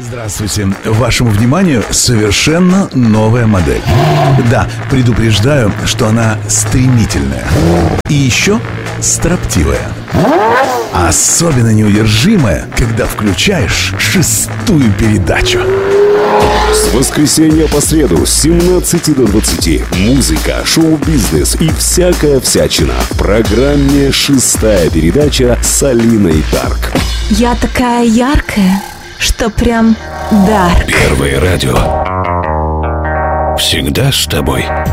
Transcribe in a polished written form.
Здравствуйте. Вашему вниманию совершенно новая модель. Да, предупреждаю, что она стремительная. И еще строптивая. Особенно неудержимая, когда включаешь 6-ю передачу. С воскресенья по среду с 17 до 20. Музыка, шоу-бизнес и всякая всячина. В программе «6-я передача» с Алиной Дарк. Я такая яркая, что прям дар. Первое радио. Всегда с тобой.